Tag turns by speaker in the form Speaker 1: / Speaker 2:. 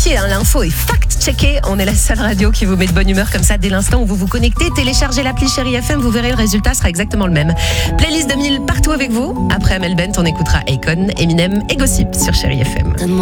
Speaker 1: L'info est fact-checkée. On est la seule radio qui vous met de bonne humeur comme ça dès l'instant où vous vous connectez. Téléchargez l'appli Chérie FM, vous verrez, le résultat sera exactement le même. Playlist 2000 partout avec vous. Après Amel Bent, on écoutera Akon, Eminem et Gossip sur Chérie FM.